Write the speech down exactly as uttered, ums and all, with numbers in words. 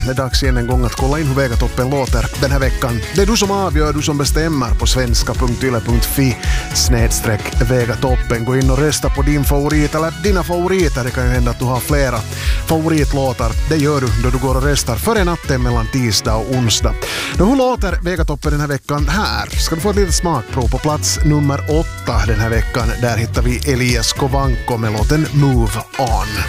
Det är dags igen en gång att kolla in hur Vegatoppen låter den här veckan. Det är du som avgör, du som bestämmer på svenska punkt yle punkt fi snedstreck Vegatoppen. Gå in och rösta på din favorit eller dina favoriter. Det kan ju hända att du har flera favoritlåtar. Det gör du då du går och röstar före natten mellan tisdag och onsdag. Då hur låter Vegatoppen den här veckan här? Ska du få ett litet smakprov på plats nummer åtta den här veckan. Där hittar vi Elias Kovanko med låten Move On.